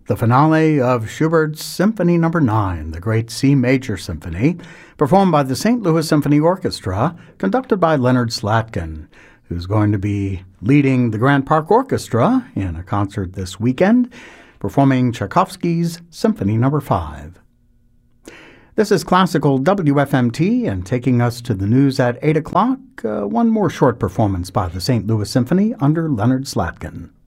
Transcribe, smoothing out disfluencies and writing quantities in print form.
the finale of Schubert's Symphony No. 9, the Great C Major Symphony, performed by the St. Louis Symphony Orchestra, conducted by Leonard Slatkin, who's going to be leading the Grant Park Orchestra in a concert this weekend, performing Tchaikovsky's Symphony No. 5. This is Classical WFMT, and taking us to the news at 8 o'clock, one more short performance by the St. Louis Symphony under Leonard Slatkin.